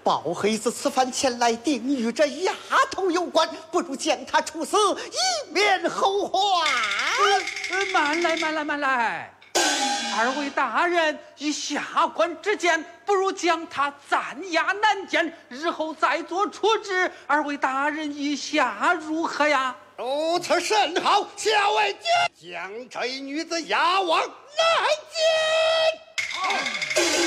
包黑子此番前来定与这丫头有关，不如将他处死，以免后患。 慢来！二位大人以下官之见，不如将他暂押南监，日后再做处置。二位大人意下如何呀？ 如此甚好，下位将这一女子押往南监。